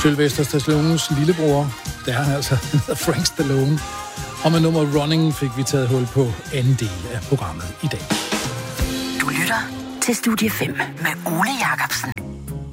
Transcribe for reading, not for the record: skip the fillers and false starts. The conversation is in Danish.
Sylvester Stallones lillebror, der er han altså, Frank Stallone. Og med nummer Running fik vi taget hul på anden del af programmet i dag. Du lytter til Studie 5 med Ole Jacobsen.